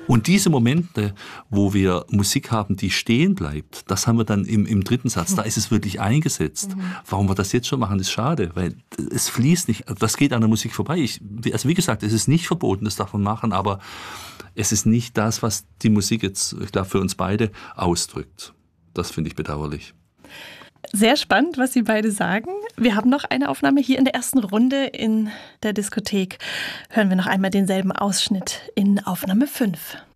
Und diese Momente, wo wir Musik haben, die stehen bleibt, das haben wir dann im dritten Satz. Da ist es wirklich eingesetzt. Warum wir das jetzt schon machen, ist schade, weil es fließt nicht. Das geht an der Musik vorbei. Also wie gesagt, es ist nicht verboten, das darf man machen, aber es ist nicht das, was die Musik jetzt, ich glaube, für uns beide ausdrückt. Das finde ich bedauerlich. Sehr spannend, was Sie beide sagen. Wir haben noch eine Aufnahme hier in der ersten Runde in der Diskothek. Hören wir noch einmal denselben Ausschnitt in Aufnahme 5.